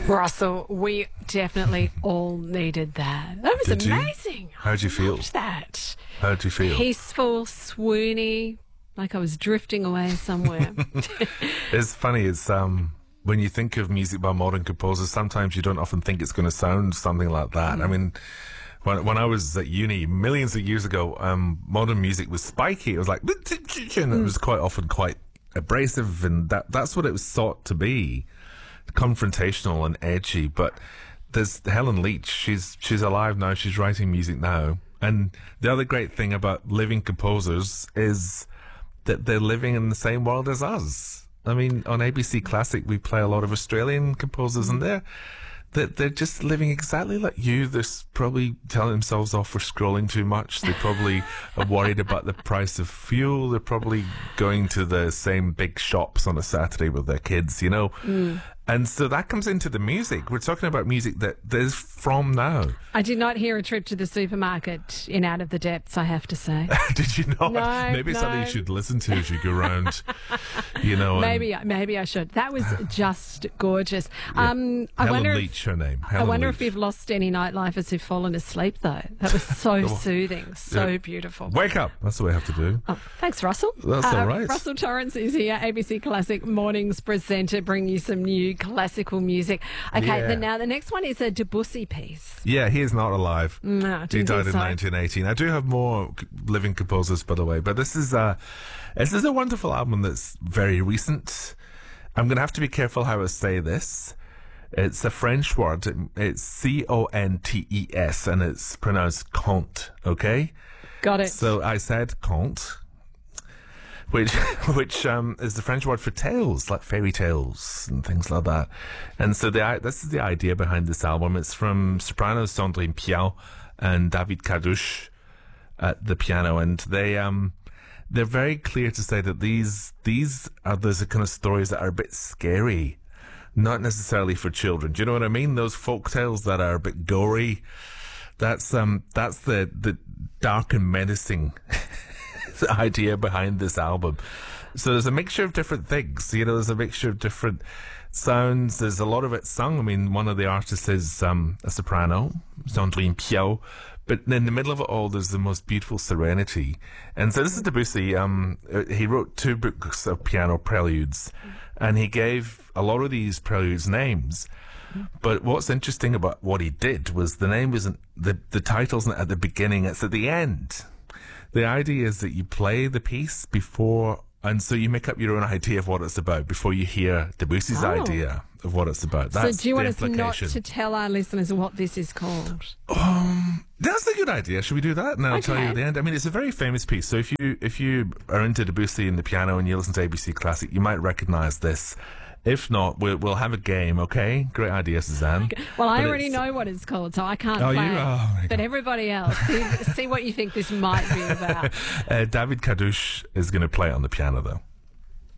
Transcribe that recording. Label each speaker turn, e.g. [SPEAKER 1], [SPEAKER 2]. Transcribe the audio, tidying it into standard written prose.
[SPEAKER 1] Russell, we definitely all needed that. That was
[SPEAKER 2] Did you?
[SPEAKER 1] amazing.
[SPEAKER 2] How'd you feel?
[SPEAKER 1] Loved that.
[SPEAKER 2] How'd you feel?
[SPEAKER 1] Peaceful, swoony, like I was drifting away somewhere.
[SPEAKER 2] It's funny, it's when you think of music by modern composers, sometimes you don't often think it's going to sound something like that. I mean, when I was at uni millions of years ago, modern music was spiky. It was like, and it was quite often quite abrasive, and that's what it was thought to be, confrontational and edgy. But there's Helen Leach. She's alive now. She's writing music now. And the other great thing about living composers is that they're living in the same world as us. I mean, on ABC Classic, we play a lot of Australian composers, and they're just living exactly like you. They're probably telling themselves off for scrolling too much. They probably are worried about the price of fuel. They're probably going to the same big shops on a Saturday with their kids, you know. And so that comes into the music. We're talking about music that is from now.
[SPEAKER 1] I did not hear a trip to the supermarket in Out of the Depths, I have to say.
[SPEAKER 2] Did you not?
[SPEAKER 1] No,
[SPEAKER 2] Maybe it's something you should listen to as you go around, you know.
[SPEAKER 1] Maybe I should. That was just gorgeous. I
[SPEAKER 2] Helen
[SPEAKER 1] wonder
[SPEAKER 2] Leach, her name.
[SPEAKER 1] I
[SPEAKER 2] Helen
[SPEAKER 1] wonder
[SPEAKER 2] Leach.
[SPEAKER 1] if you've lost any nightlifers who've fallen asleep, though. That was so soothing, so beautiful.
[SPEAKER 2] Wake up. That's what we have to do.
[SPEAKER 1] Oh, thanks, Russell.
[SPEAKER 2] That's all right.
[SPEAKER 1] Russell Torrance is here, ABC Classic Mornings presenter, bringing you some new classical music. Okay,
[SPEAKER 2] Yeah.
[SPEAKER 1] now the next one is a Debussy piece.
[SPEAKER 2] Yeah, he is not alive.
[SPEAKER 1] No,
[SPEAKER 2] He
[SPEAKER 1] didn't
[SPEAKER 2] died
[SPEAKER 1] think
[SPEAKER 2] in
[SPEAKER 1] so.
[SPEAKER 2] 1918. I do have more living composers, by the way, but this is a wonderful album that's very recent. I'm going to have to be careful how I say this. It's a French word. It's Contes, and it's pronounced conte, okay?
[SPEAKER 1] Got it.
[SPEAKER 2] So I said conte, which is the French word for tales, like fairy tales and things like that. And so this is the idea behind this album. It's from sopranos Sandrine Piau and David Cadouche at the piano, and they're very clear to say that these are those kind of stories that are a bit scary, not necessarily for children. Do you know what I mean? Those folk tales that are a bit gory. That's the dark and menacing idea behind this album. So there's a mixture of different things. You know, there's a mixture of different sounds. There's a lot of it sung. I mean, one of the artists is a soprano, Sandrine Piau. But in the middle of it all, there's the most beautiful serenity. And so this is Debussy. He wrote 2 books of piano preludes, and he gave a lot of these preludes names. But what's interesting about what he did was the name isn't, the title isn't at the beginning, it's at the end. The idea is that you play the piece before, and so you make up your own idea of what it's about before you hear Debussy's idea of what it's about. That's
[SPEAKER 1] so do you want us
[SPEAKER 2] the
[SPEAKER 1] not
[SPEAKER 2] implication.
[SPEAKER 1] to tell our listeners what this is called?
[SPEAKER 2] That's a good idea. Should we do that? And I'll tell you at the end. I mean, it's a very famous piece. So if you are into Debussy and the piano and you listen to ABC Classic, you might recognise this. If not, we'll have a game, okay? Great idea, Suzanne.
[SPEAKER 1] Well, I
[SPEAKER 2] But
[SPEAKER 1] already
[SPEAKER 2] it's-
[SPEAKER 1] know what it's called, so I can't
[SPEAKER 2] Oh,
[SPEAKER 1] play
[SPEAKER 2] you?
[SPEAKER 1] it.
[SPEAKER 2] Oh, my
[SPEAKER 1] But
[SPEAKER 2] God.
[SPEAKER 1] everybody else, see what you think this might be about.
[SPEAKER 2] David Cadouche is going to play on the piano, though.